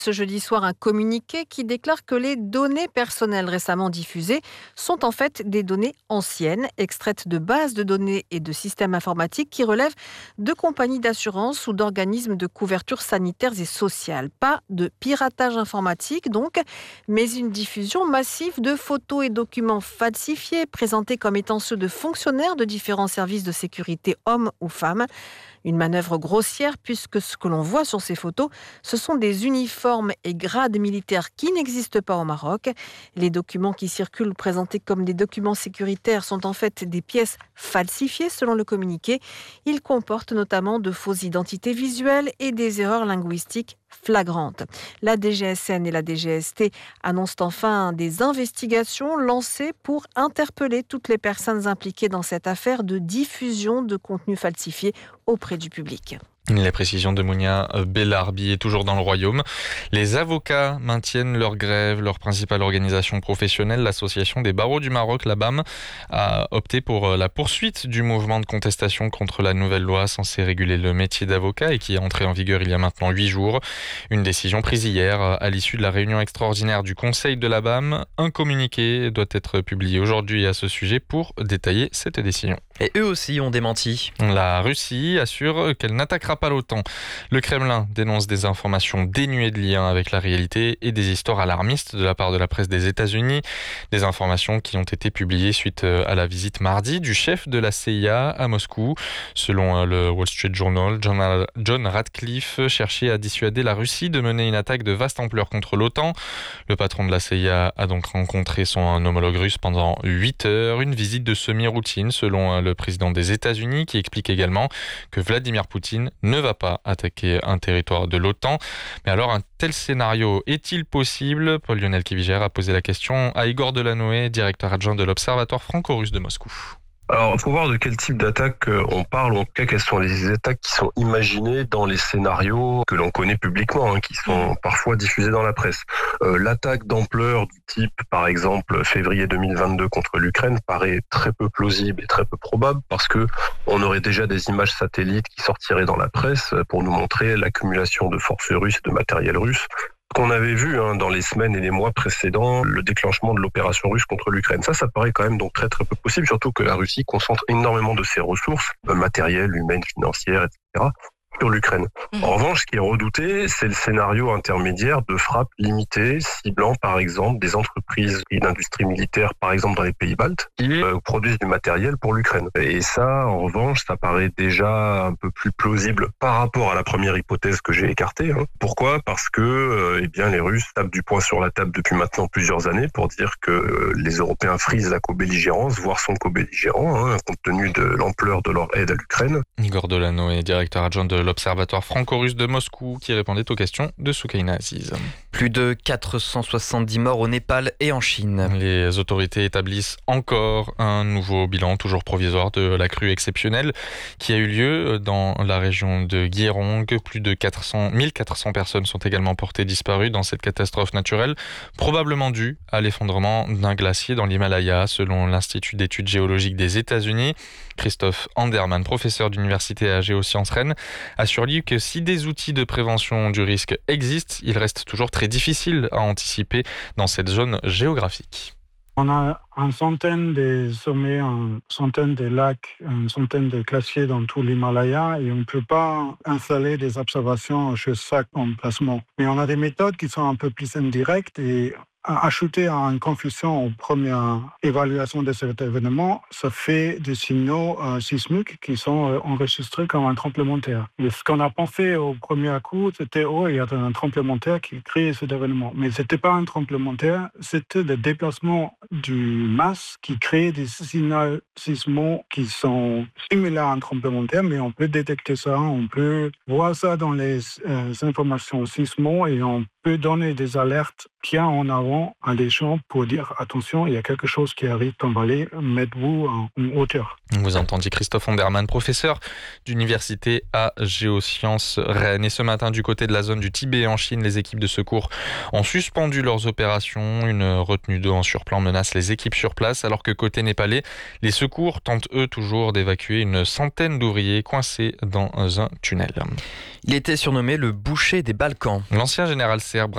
Ce jeudi soir, un communiqué qui déclare que les données personnelles récemment diffusées sont en fait des données anciennes, extraites de bases de données et de systèmes informatiques qui relèvent de compagnies d'assurance ou d'organismes de couverture sanitaire et sociale. Pas de piratage informatique donc, mais une diffusion massive de photos et documents falsifiés présentés comme étant ceux de fonctionnaires de différents services de sécurité, hommes ou femmes. Une manœuvre grossière puisque ce que l'on voit sur ces photos, ce sont des uniformes et grades militaires qui n'existent pas au Maroc. Les documents qui circulent présentés comme des documents sécuritaires sont en fait des pièces falsifiées selon le communiqué. Ils comportent notamment de fausses identités visuelles et des erreurs linguistiques flagrantes. La DGSN et la DGST annoncent enfin des investigations lancées pour interpeller toutes les personnes impliquées dans cette affaire de diffusion de contenus falsifiés auprès du public. Les précisions de Mounia Bellarbi est toujours dans le royaume. Les avocats maintiennent leur grève. Leur principale organisation professionnelle, l'Association des barreaux du Maroc, la BAM, a opté pour la poursuite du mouvement de contestation contre la nouvelle loi censée réguler le métier d'avocat et qui est entrée en vigueur il y a maintenant 8 jours. Une décision prise hier à l'issue de la réunion extraordinaire du Conseil de la BAM. Un communiqué doit être publié aujourd'hui à ce sujet pour détailler cette décision. Et eux aussi ont démenti. La Russie assure qu'elle n'attaquera pas l'OTAN. Le Kremlin dénonce des informations dénuées de lien avec la réalité et des histoires alarmistes de la part de la presse des États-Unis. Des informations qui ont été publiées suite à la visite mardi du chef de la CIA à Moscou. Selon le Wall Street Journal, John Ratcliffe cherchait à dissuader la Russie de mener une attaque de vaste ampleur contre l'OTAN. Le patron de la CIA a donc rencontré son homologue russe pendant 8 heures. Une visite de semi-routine selon le président des États-Unis qui explique également que Vladimir Poutine ne va pas attaquer un territoire de l'OTAN. Mais alors, un tel scénario est-il possible ? Paul-Lionel Kiviger a posé la question à Igor Delanoë, directeur adjoint de l'Observatoire franco-russe de Moscou. Alors, il faut voir de quel type d'attaque on parle, en tout cas quelles sont les attaques qui sont imaginées dans les scénarios que l'on connaît publiquement, qui sont parfois diffusés dans la presse. L'attaque d'ampleur du type, par exemple, février 2022 contre l'Ukraine paraît très peu plausible et très peu probable parce que on aurait déjà des images satellites qui sortiraient dans la presse pour nous montrer l'accumulation de forces russes et de matériel russe. Qu'on avait vu dans les semaines et les mois précédents, le déclenchement de l'opération russe contre l'Ukraine. Ça paraît quand même donc très très peu possible, surtout que la Russie concentre énormément de ses ressources, matérielles, humaines, financières, etc., sur l'Ukraine. En revanche, ce qui est redouté, c'est le scénario intermédiaire de frappe limitée, ciblant par exemple des entreprises d'industrie militaire, par exemple dans les pays baltes, qui produisent du matériel pour l'Ukraine. Et ça, en revanche, ça paraît déjà un peu plus plausible par rapport à la première hypothèse que j'ai écartée. Pourquoi ? Parce que les Russes tapent du poing sur la table depuis maintenant plusieurs années pour dire que les Européens frisent la co-belligérance, voire sont co-belligérants, compte tenu de l'ampleur de leur aide à l'Ukraine. Igor Delanoë, directeur adjoint de l'Observatoire franco-russe de Moscou, qui répondait aux questions de Soukaina Aziz. Plus de 470 morts au Népal et en Chine. Les autorités établissent encore un nouveau bilan, toujours provisoire, de la crue exceptionnelle qui a eu lieu dans la région de Gyeong. Plus de 1400 personnes sont également portées disparues dans cette catastrophe naturelle, probablement due à l'effondrement d'un glacier dans l'Himalaya, selon l'Institut d'études géologiques des États-Unis. Christophe Anderman, professeur d'université à Géosciences Rennes, assure lui que si des outils de prévention du risque existent, il reste toujours très difficile à anticiper dans cette zone géographique. On a une centaine de sommets, une centaine de lacs, une centaine de glaciers dans tout l'Himalaya et on ne peut pas installer des observations chez chaque emplacement. Mais on a des méthodes qui sont un peu plus indirectes et ajouter à une confusion aux premières évaluations de cet événement, ça fait des signaux sismiques qui sont enregistrés comme un tremblement de terre. Et ce qu'on a pensé au premier coup, c'était il y a un tremblement de terre qui crée cet événement. Mais ce n'était pas un tremblement de terre, c'était le déplacement du masse qui crée des signaux sismos qui sont similaires à un tremblement de terre, mais on peut détecter ça, on peut voir ça dans les informations sismos et on peut donner des alertes bien en avant à des gens pour dire attention, il y a quelque chose qui arrive en vallée, mettez-vous en hauteur. Vous entendiez Christophe Anderman, professeur d'université à Géosciences Rennes. Et ce matin, du côté de la zone du Tibet en Chine, les équipes de secours ont suspendu leurs opérations. Une retenue d'eau en surplomb menace les équipes sur place, alors que côté népalais, les secours tentent eux toujours d'évacuer une centaine d'ouvriers coincés dans un tunnel. Il était surnommé le boucher des Balkans. L'ancien général serbe